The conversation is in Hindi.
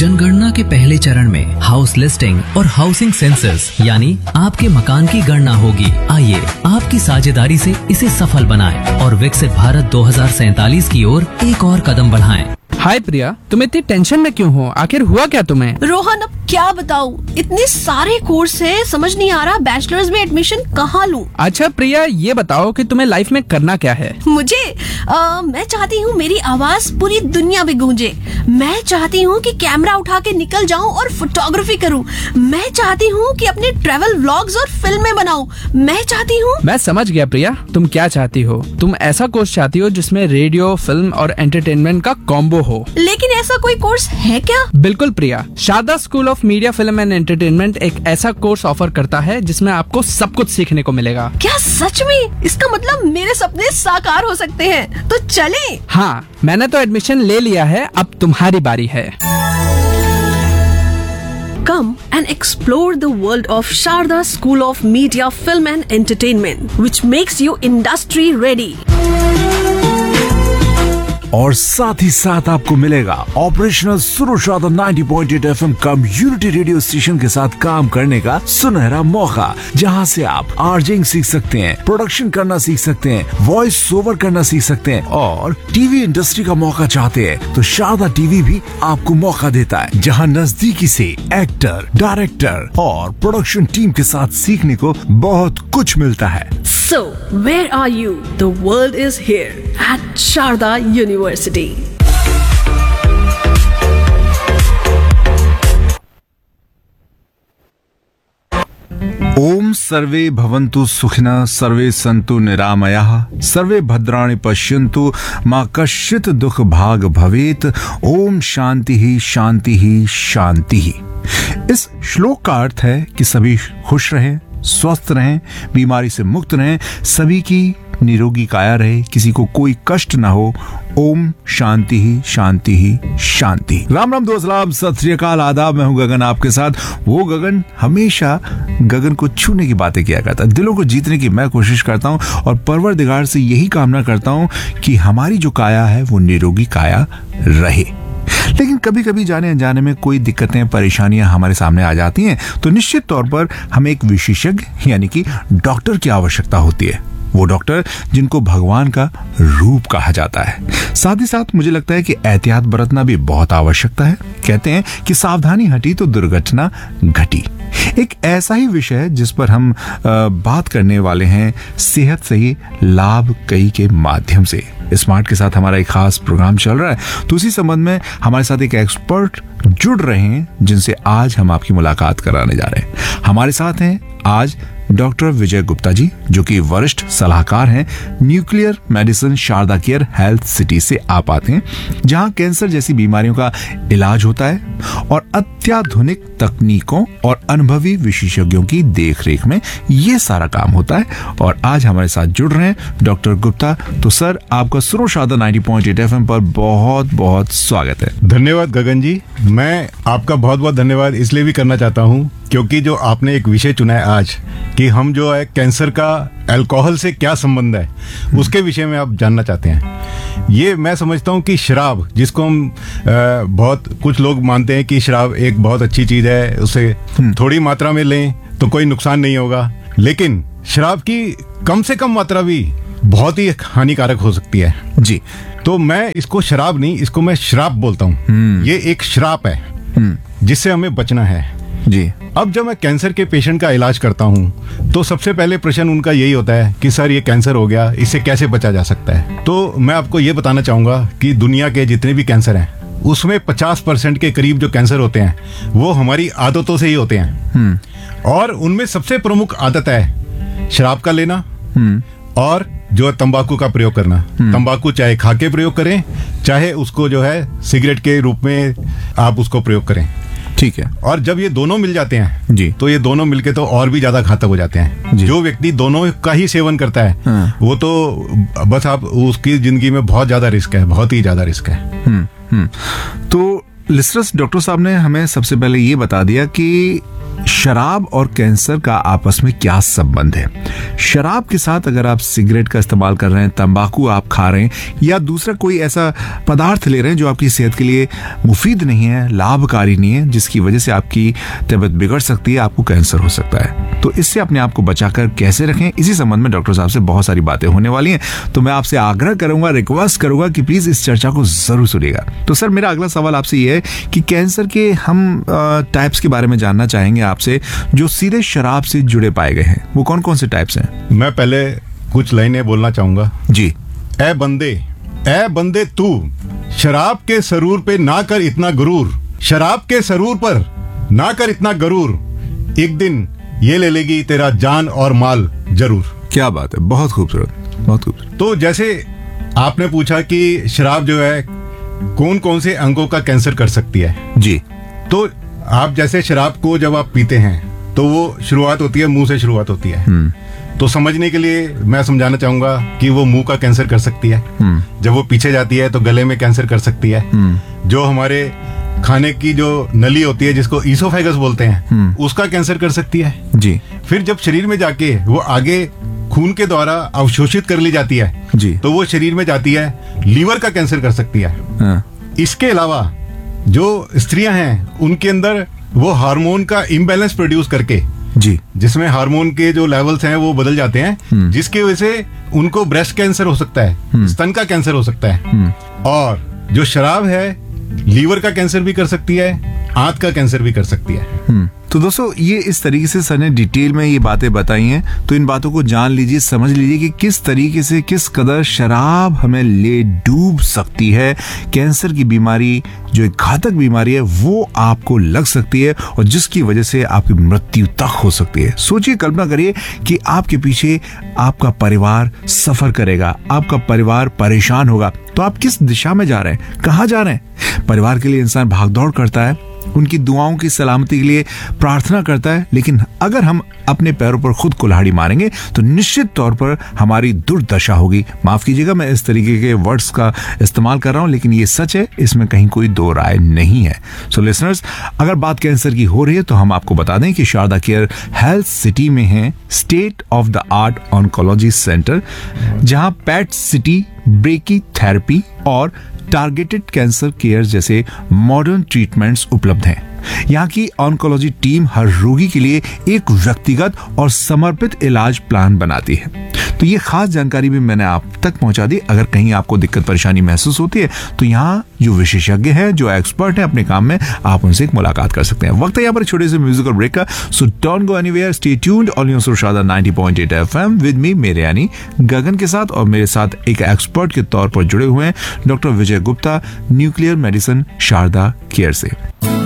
जनगणना के पहले चरण में हाउस लिस्टिंग और हाउसिंग सेंसस यानी आपके मकान की गणना होगी। आइए आपकी साझेदारी से इसे सफल बनाएं और विकसित भारत 2047 की ओर एक और कदम बढ़ाएं। हाय प्रिया, तुम इतनी टेंशन में क्यों हो? आखिर हुआ क्या तुम्हें? रोहन, अब क्या बताऊं, इतने सारे कोर्स है, समझ नहीं आ रहा बैचलर्स में एडमिशन कहाँ लूं। अच्छा प्रिया, ये बताओ कि तुम्हें लाइफ में करना क्या है? मुझे मैं चाहती हूँ मेरी आवाज पूरी दुनिया में गूंजे। मैं चाहती हूँ कि कैमरा उठा के निकल जाऊँ और फोटोग्राफी करूँ। मैं चाहती हूँ कि अपने ट्रैवल व्लॉग्स और फिल्में बनाऊँ। मैं चाहती हूँ। मैं समझ गया प्रिया, तुम क्या चाहती हो। तुम ऐसा कोर्स चाहती हो जिसमें रेडियो, फिल्म और एंटरटेनमेंट का कॉम्बो हो। लेकिन ऐसा कोई कोर्स है क्या? बिल्कुल प्रिया, Sharda school of media, film and entertainment एक ऐसा कोर्स ऑफर करता है जिसमें आपको सब कुछ सीखने को मिलेगा। क्या सच में? इसका मतलब मेरे सपने साकार हो सकते हैं, तो चलें। हाँ, मैंने तो एडमिशन ले लिया है, अब तुम्हारी बारी है। Come and explore the world of Sharda School of Media, Film and Entertainment, which makes you industry ready. और साथ ही साथ आपको मिलेगा ऑपरेशनल सुनो Sharda 90.8 FM community radio station के साथ काम करने का सुनहरा मौका, जहां से आप आरजेइंग सीख सकते हैं, प्रोडक्शन करना सीख सकते हैं, वॉइस ओवर करना सीख सकते हैं और टीवी इंडस्ट्री का मौका चाहते हैं तो शारदा टीवी भी आपको मौका देता है, जहां नजदीकी से एक्टर, डायरेक्टर और प्रोडक्शन टीम के साथ सीखने को बहुत कुछ मिलता है। So, where are you? The world is here at Sharda University. ओम सर्वे भवन्तु सुखिनः, सर्वे सन्तु निरामयाः, सर्वे भद्राणि पश्यन्तु, मा कश्चित् दुख भाग भवेत्। ओम शांति ही शांति ही शांति ही। इस श्लोक का अर्थ है कि सभी खुश रहें, स्वस्थ रहें, बीमारी से मुक्त रहें, सभी की निरोगी काया रहे, किसी को कोई कष्ट ना हो। ओम शांति ही शांति ही शांति। राम राम, दो सलाम, सत श्री अकाल, आदाब। मैं हूं गगन, आपके साथ वो गगन हमेशा गगन को छूने की बातें किया करता है, दिलों को जीतने की मैं कोशिश करता हूं और परवरदिगार से यही कामना करता हूं कि हमारी जो काया है वो निरोगी काया रहे। लेकिन कभी कभी जाने अनजाने में कोई दिक्कतें, परेशानियां हमारे सामने आ जाती हैं तो निश्चित तौर पर हमें एक विशेषज्ञ यानी कि डॉक्टर की आवश्यकता होती है। वो डॉक्टर जिनको भगवान का रूप कहा जाता है। साथ ही साथ मुझे लगता है कि एहतियात बरतना भी बहुत आवश्यकता है। कहते हैं कि सावधानी हटी तो दुर्घटना घटी। एक ऐसा ही विषय है जिस पर हम बात करने वाले हैं, सेहत से ही लाभ कई के माध्यम से। स्मार्ट के साथ हमारा एक खास प्रोग्राम चल रहा है, तो उसी संबंध में हमारे साथ एक एक्सपर्ट जुड़ रहे हैं जिनसे आज हम आपकी मुलाकात कराने जा रहे हैं। हमारे साथ हैं आज डॉक्टर विजय गुप्ता जी, जो कि वरिष्ठ सलाहकार हैं nuclear medicine Sharda care health city से आप आते हैं, जहां कैंसर जैसी बीमारियों का इलाज होता है और अत्याधुनिक तकनीकों और अनुभवी विशेषज्ञों की देखरेख में ये सारा काम होता है। और आज हमारे साथ जुड़ रहे हैं डॉक्टर गुप्ता। तो सर, आपका सुनो शारदा 90.8 FM पर बहुत बहुत स्वागत है। धन्यवाद गगन जी। मैं आपका बहुत बहुत धन्यवाद इसलिए भी करना चाहता हूँ क्योंकि जो आपने एक विषय चुना है आज कि हम जो है कैंसर का अल्कोहल से क्या संबंध है, उसके विषय में आप जानना चाहते हैं। ये मैं समझता हूँ कि शराब, जिसको हम बहुत कुछ लोग मानते हैं कि शराब एक बहुत अच्छी चीज़ है, उसे थोड़ी मात्रा में लें तो कोई नुकसान नहीं होगा, लेकिन शराब की कम से कम मात्रा भी बहुत ही हानिकारक हो सकती है जी। तो मैं इसको शराब नहीं, इसको मैं श्राप बोलता हूँ। ये एक श्राप है जिससे हमें बचना है जी। अब जब मैं कैंसर के पेशेंट का इलाज करता हूँ तो सबसे पहले प्रश्न उनका यही होता है कि सर ये कैंसर हो गया, इससे कैसे बचा जा सकता है। तो मैं आपको ये बताना चाहूँगा कि दुनिया के जितने भी कैंसर हैं उसमें 50% के करीब जो कैंसर होते हैं वो हमारी आदतों से ही होते हैं। और उनमें सबसे प्रमुख आदत है शराब का लेना और जो तंबाकू का प्रयोग करना। तंबाकू चाहे खा के प्रयोग करें, चाहे उसको जो है सिगरेट के रूप में आप उसको प्रयोग करें, ठीक है। और जब ये दोनों मिल जाते हैं जी, तो ये दोनों मिलके तो और भी ज्यादा घातक हो जाते हैं। जो व्यक्ति दोनों का ही सेवन करता है वो तो बस आप उसकी जिंदगी में बहुत ज्यादा रिस्क है, बहुत ही ज्यादा रिस्क है। तो लिस्टर्स, डॉक्टर साहब ने हमें सबसे पहले ये बता दिया कि शराब और कैंसर का आपस में क्या संबंध है। शराब के साथ अगर आप सिगरेट का इस्तेमाल कर रहे हैं, तंबाकू आप खा रहे हैं या दूसरा कोई ऐसा पदार्थ ले रहे हैं जो आपकी सेहत के लिए मुफीद नहीं है, लाभकारी नहीं है, जिसकी वजह से आपकी तबीयत बिगड़ सकती है, आपको कैंसर हो सकता है। तो इससे अपने आप को बचाकर कैसे रखें, इसी संबंध में डॉक्टर साहब से बहुत सारी बातें होने वाली हैं। तो मैं आपसे आग्रह करूंगा, रिक्वेस्ट करूंगा कि प्लीज इस चर्चा को जरूर सुनिएगा। तो सर, मेरा अगला सवाल आपसे ये है कि कैंसर के हम टाइप्स के बारे में जानना चाहेंगे आपसे, जो सीधे शराब से जुड़े पाए गए हैं। वो कौन कौन से टाइप्स हैं? मैं पहले कुछ लाइनें बोलना चाहूंगा। जी। ए बंदे तू शराब के सरूर पे ना कर इतना गुरूर, शराब के सरूर पर ना कर इतना गरूर, एक दिन ये ले लेगी तेरा जान और माल जरूर। क्या बात है, बहुत खूबसूरत, बहुत खूबसूरत। तो जैसे आपने पूछा कि शराब जो है कौन कौन से अंगों का कैंसर कर सकती है। जी। तो आप जैसे शराब को जब आप पीते हैं तो वो शुरुआत होती है, मुंह से शुरुआत होती है। तो समझने के लिए मैं समझाना चाहूंगा कि वो मुंह का कैंसर कर सकती है। जब वो पीछे जाती है तो गले में कैंसर कर सकती है। जो हमारे खाने की जो नली होती है, जिसको ईसोफेगस बोलते हैं, उसका कैंसर कर सकती है। जी। फिर जब शरीर में जाके वो आगे खून के द्वारा अवशोषित कर ली जाती है, जी, तो वो शरीर में जाती है, लीवर का कैंसर कर सकती है। हाँ। इसके अलावा जो स्त्रियां हैं उनके अंदर वो हार्मोन का इम्बैलेंस प्रोड्यूस करके, जी, जिसमें हार्मोन के जो लेवल्स हैं वो बदल जाते हैं, जिसकी वजह से उनको ब्रेस्ट कैंसर हो सकता है, स्तन का कैंसर हो सकता है। और जो शराब है लीवर का कैंसर भी कर सकती है, आंत का कैंसर भी कर सकती है। तो दोस्तों, ये इस तरीके से सर ने डिटेल में ये बातें बताई हैं, तो इन बातों को जान लीजिए, समझ लीजिए कि किस तरीके से, किस कदर शराब हमें ले डूब सकती है। कैंसर की बीमारी जो एक घातक बीमारी है वो आपको लग सकती है और जिसकी वजह से आपकी मृत्यु तक हो सकती है। सोचिए, कल्पना करिए कि आपके पीछे आपका परिवार सफर करेगा, आपका परिवार परेशान होगा, तो आप किस दिशा में जा रहे हैं, कहाँ जा रहे हैं? परिवार के लिए इंसान भागदौड़ करता है, उनकी दुआओं की सलामती के लिए प्रार्थना करता है, लेकिन अगर हम अपने पैरों पर खुद कुल्हाड़ी मारेंगे तो निश्चित तौर पर हमारी दुर्दशा होगी। माफ कीजिएगा, मैं इस तरीके के वर्ड्स का इस्तेमाल कर रहा हूं, लेकिन ये सच है, इसमें कहीं कोई दो राय नहीं है। सो लिसनर्स, अगर बात कैंसर की हो रही है तो हम आपको बता दें कि शारदा केयर हेल्थ सिटी में है state of the art oncology centre, जहां पेट सिटी, ब्रेकी थेरेपी और टारगेटेड कैंसर केयर जैसे मॉडर्न ट्रीटमेंट्स उपलब्ध हैं। यहाँ की ऑन्कोलॉजी टीम हर रोगी के लिए एक व्यक्तिगत और समर्पित इलाज प्लान बनाती है। तो ये खास जानकारी भी मैंने आप तक पहुंचा दी। अगर कहीं आपको दिक्कत परेशानी महसूस होती है तो यहाँ जो विशेषज्ञ हैं, जो एक्सपर्ट हैं अपने काम में, आप उनसे एक मुलाकात कर सकते हैं। वक्त है यहाँ पर छोटे से म्यूजिकल ब्रेक का, so don't go anywhere, stay tuned on your Sharda 90.8 FM with me, मेरे यानी गगन के साथ। और मेरे साथ एक एक्सपर्ट के तौर पर जुड़े हुए हैं डॉक्टर विजय Gupta, nuclear medicine Sharda care से।